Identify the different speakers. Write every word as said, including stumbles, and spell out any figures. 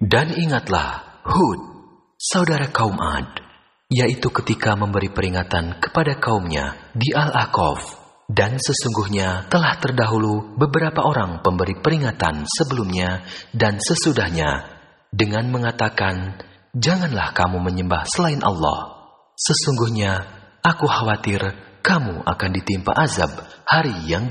Speaker 1: Dan ingatlah Hud, saudara kaum Ad, yaitu ketika memberi peringatan kepada kaumnya di Al-Aqaf. Dan sesungguhnya telah terdahulu beberapa orang pemberi peringatan sebelumnya dan sesudahnya dengan mengatakan, janganlah kamu menyembah selain Allah. Sesungguhnya aku khawatir kamu akan ditimpa azab hari yang